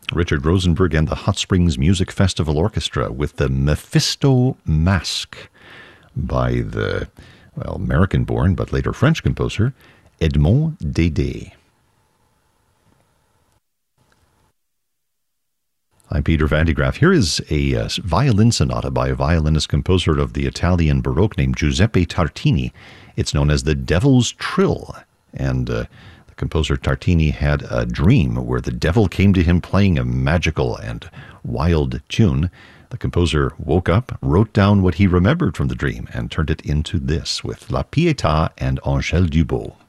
Richard Rosenberg and the Hot Springs Music Festival Orchestra with the Mephisto Masque by the, American-born but later French composer Edmond Dédé. I'm Peter Van de Graaff. Here is a violin sonata by a violinist composer of the Italian Baroque named Giuseppe Tartini. It's known as the Devil's Trill, and the composer Tartini had a dream where the devil came to him playing a magical and wild tune. The composer woke up, wrote down what he remembered from the dream, and turned it into this with La Pietà and Angèle Dubos.